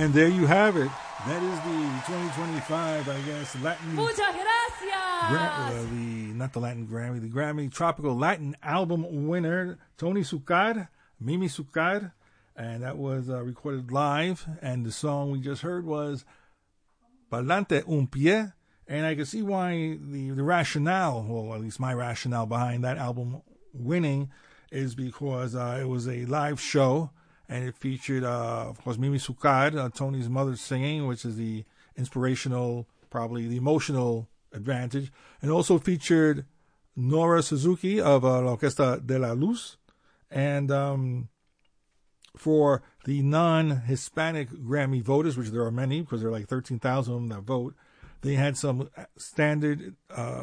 And there you have it. That is the 2025, I guess, Latin... Muchas gracias! Not the Latin Grammy, the Grammy Tropical Latin Album winner, Tony Succar, Mimi Succar, and that was recorded live. And the song we just heard was Pa'lante un pie. And I can see why the rationale, well, at least my rationale behind that album winning is because it was a live show. And it featured, of course, Mimi Succar, Tony's mother singing, which is the inspirational, probably the emotional advantage. And also featured Nora Suzuki of La Orquesta de la Luz. And for the non-Hispanic Grammy voters, which there are many, because there are like 13,000 of them that vote, they had some standard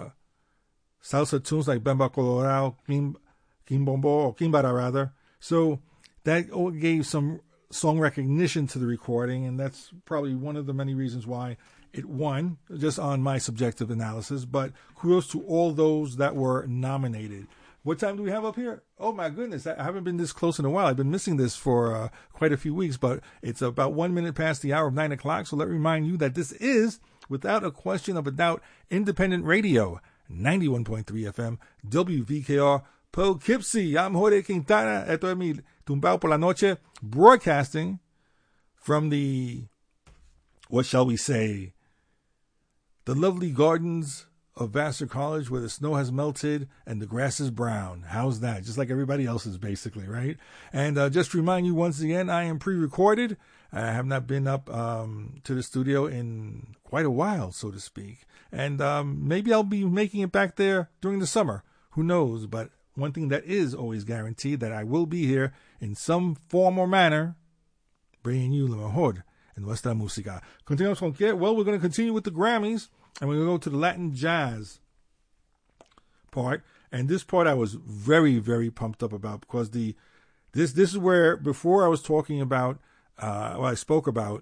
salsa tunes like Bemba Colorado, Quimbombo, or Quimbara rather. So that gave some song recognition to the recording, and that's probably one of the many reasons why it won, just on my subjective analysis. But kudos to all those that were nominated. What time do we have up here? Oh, my goodness. I haven't been this close in a while. I've been missing this for quite a few weeks, but it's about 1 minute past the hour of 9 o'clock. So let me remind you that this is, without a question of a doubt, independent radio, 91.3 FM, WVKR, Poughkeepsie. I'm Jorge Quintana. Esto es mi Tumbao por la Noche, broadcasting from the, what shall we say, the lovely gardens of Vassar College where the snow has melted and the grass is brown. How's that? Just like everybody else's, basically, right? And just to remind you once again, I am pre-recorded. I have not been up to the studio in quite a while, so to speak. And maybe I'll be making it back there during the summer. Who knows? But one thing that is always guaranteed, that I will be here in some form or manner, bringing you lo mejor en nuestra música. Continuamos con qué? Well, we're going to continue with the Grammys, and we're going to go to the Latin jazz part. And this part I was very, very pumped up about, because this is where, before I was talking about, I spoke about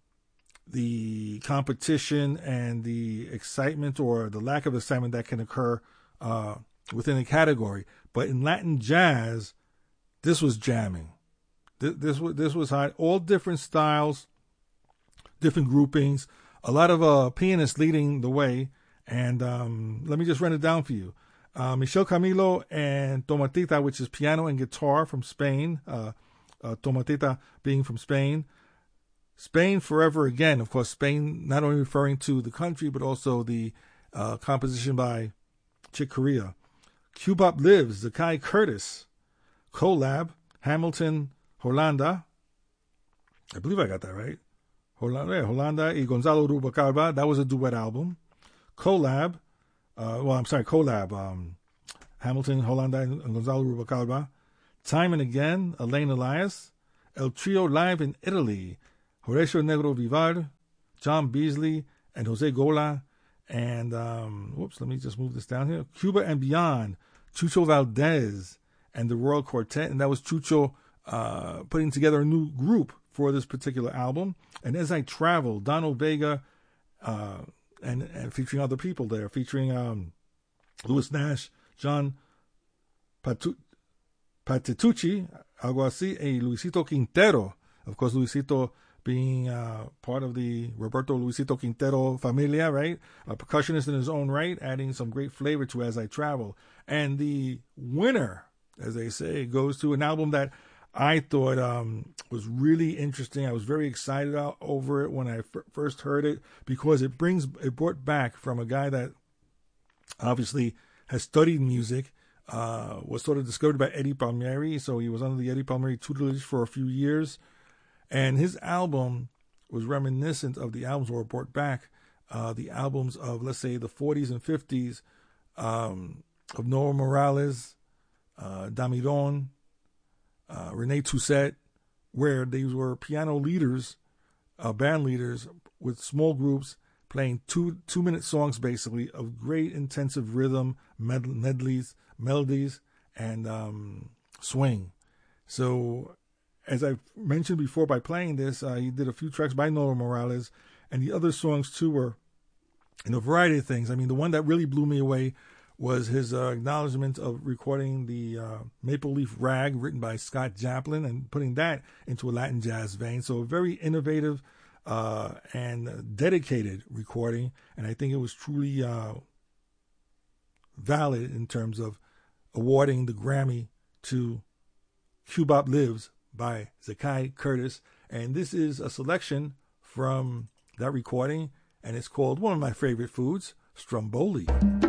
the competition and the excitement or the lack of excitement that can occur within a category. But in Latin jazz, this was jamming. This was hot. All different styles, different groupings, a lot of pianists leading the way. And let me just run it down for you. Michel Camilo and Tomatita, which is piano and guitar from Spain. Tomatita being from Spain. Spain Forever Again. Of course, Spain not only referring to the country, but also the composition by Chick Corea. Cubop Lives, Zakai Curtis. Collab, Hamilton, Holanda. I believe I got that right. Holanda y Gonzalo Rubalcaba. That was a duet album. Collab. Hamilton, Holanda, and Gonzalo Rubalcaba. Time and Again, Elaine Elias. El Trio Live in Italy. Horacio Negro Vivar, John Beasley, and Jose Gola. And, let me just move this down here. Cuba and Beyond, Chucho Valdez and the Royal Quartet. And that was Chucho putting together a new group for this particular album. And As I Travel, Donald Vega, and featuring other people there, featuring Louis Nash, John Patitucci, algo así, and Luisito Quintero. Of course, Luisito being part of the Roberto Luisito Quintero familia, right? A percussionist in his own right, adding some great flavor to As I Travel. And the winner, as they say, goes to an album that I thought was really interesting. I was very excited over it when I first heard it, because it brought back from a guy that obviously has studied music, was sort of discovered by Eddie Palmieri. So he was under the Eddie Palmieri tutelage for a few years. And his album was reminiscent of the albums, or brought back the albums of, let's say, the 40s and 50s of Noel Morales, Damiron, Rene Toussaint, where these were piano leaders, band leaders with small groups playing two-minute songs, basically, of great intensive rhythm, melodies, and swing. So, as I mentioned before, by playing this, he did a few tracks by Noel Morales, and the other songs too were in a variety of things. I mean, the one that really blew me away was his acknowledgement of recording the Maple Leaf Rag, written by Scott Joplin, and putting that into a Latin jazz vein. So a very innovative and dedicated recording, and I think it was truly valid in terms of awarding the Grammy to Cubop Lives by Zakai Curtis. And this is a selection from that recording, and it's called one of my favorite foods, Stromboli.